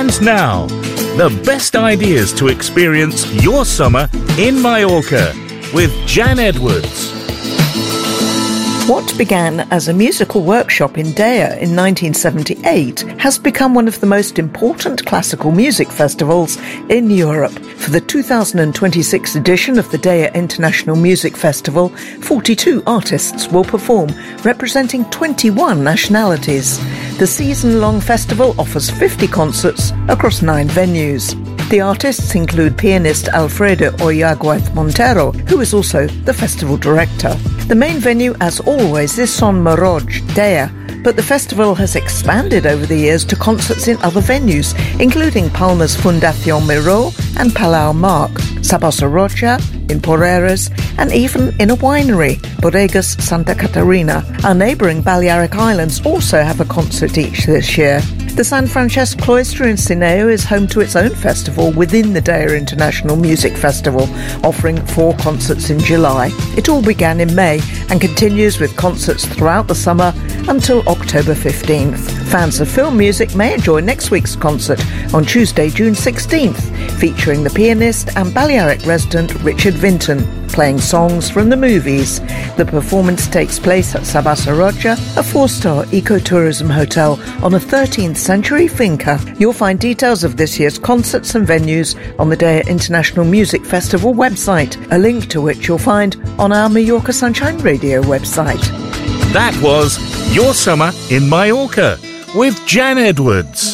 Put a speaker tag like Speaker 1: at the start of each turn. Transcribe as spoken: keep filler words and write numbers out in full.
Speaker 1: And now, the best ideas to experience your summer in Mallorca with Jan Edwards.
Speaker 2: What began as a musical workshop in Dea in nineteen seventy-eight has become one of the most important classical music festivals in Europe. For the two thousand twenty-six edition of the Dea International Music Festival, forty-two artists will perform, representing twenty-one nationalities. The season-long festival offers fifty concerts across nine venues. The artists include pianist Alfredo Oyaguez Montero, who is also the festival director. The main venue, as always, is Son Moroj, Dea, but the festival has expanded over the years to concerts in other venues, including Palma's Fundación Miró and Palau Marc, Sabas Arrocha in Porreres, and even in a winery, Bodegas Santa Catarina. Our neighbouring Balearic Islands also have a concert each this year. The San Francesc Cloister in Sineu is home to its own festival within the Dea International Music Festival, offering four concerts in July. It all began in May and continues with concerts throughout the summer until October fifteenth. Fans of film music may enjoy next week's concert on Tuesday, June sixteenth, featuring the pianist and Balearic resident Richard Vinton, playing songs from the movies. The performance takes place at Sabas Arrocha, a four-star ecotourism hotel on a thirteenth century finca. You'll find details of this year's concerts and venues on the Dea International Music Festival website, a link to which you'll find on our Mallorca Sunshine Radio website.
Speaker 1: That was Your Summer in Mallorca with Jan Edwards.